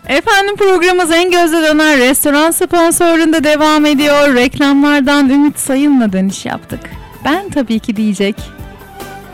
Efendim programımız En Gözde Döner restoran sponsorluğunda devam ediyor. Reklamlardan Ümit Sayın'la dönüş yaptık. Ben tabii ki diyecek.